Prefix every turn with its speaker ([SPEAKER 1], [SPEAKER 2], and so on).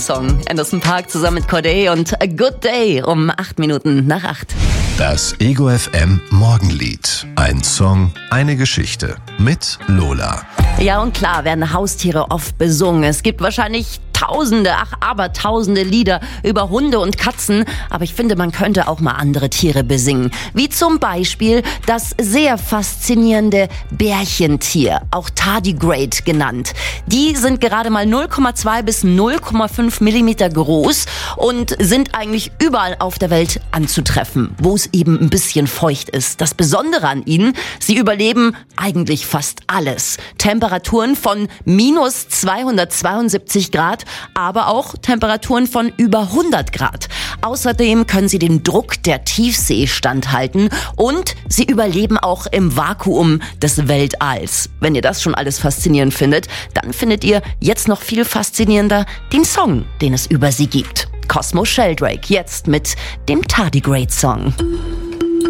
[SPEAKER 1] Song. Anderson .Paak zusammen mit Corday und A Good Day um 8 Minuten nach 8.
[SPEAKER 2] Das Ego FM Morgenlied. Ein Song, eine Geschichte mit Lola.
[SPEAKER 1] Ja, und klar werden Haustiere oft besungen. Es gibt wahrscheinlich tausende Lieder über Hunde und Katzen. Aber ich finde, man könnte auch mal andere Tiere besingen. Wie zum Beispiel das sehr faszinierende Bärchentier, auch Tardigrade genannt. Die sind gerade mal 0,2 bis 0,5 Millimeter groß und sind eigentlich überall auf der Welt anzutreffen, wo es eben ein bisschen feucht ist. Das Besondere an ihnen, sie überleben eigentlich fast alles. Temperaturen von minus 272 Grad, aber auch Temperaturen von über 100 Grad. Außerdem können sie dem Druck der Tiefsee standhalten und sie überleben auch im Vakuum des Weltalls. Wenn ihr das schon alles faszinierend findet, dann findet ihr jetzt noch viel faszinierender den Song, den es über sie gibt. Cosmo Sheldrake jetzt mit dem Tardigrade Song.